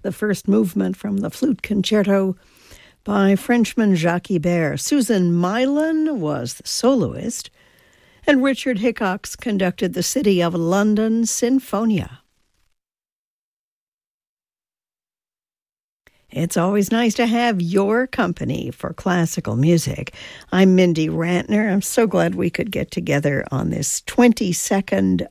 the first movement from the Flute Concerto by Frenchman Jacques Ibert. Susan Mylan was the soloist, and Richard Hickox conducted the City of London Sinfonia. It's always nice to have your company for classical music. I'm Mindy Rantner. I'm so glad we could get together on this 22nd